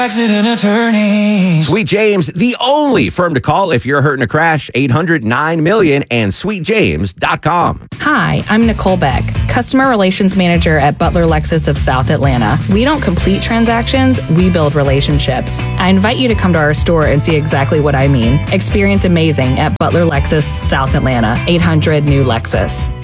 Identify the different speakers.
Speaker 1: Accident attorneys.
Speaker 2: Sweet James, the only firm to call if you're hurt in a crash. 800-9-MILLION and sweetjames.com.
Speaker 3: Hi, I'm Nicole Beck, Customer Relations Manager at Butler Lexus of South Atlanta. We don't complete transactions, we build relationships. I invite you to come to our store and see exactly what I mean. Experience amazing at Butler Lexus South Atlanta, 800 New Lexus.